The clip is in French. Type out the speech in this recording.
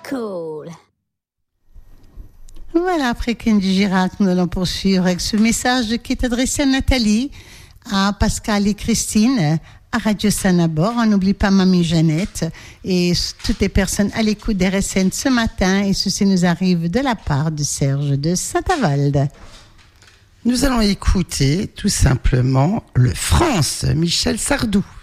cool. Voilà, après Kenji Girac, nous allons poursuivre avec ce message qui est adressé à Nathalie, à Pascal et Christine, à Radio Sanabor. On n'oublie pas Mamie Jeannette et toutes les personnes à l'écoute d'RSN ce matin. Et ceci nous arrive de la part de Serge de Saint-Avold. Nous allons écouter tout simplement le France, Michel Sardou.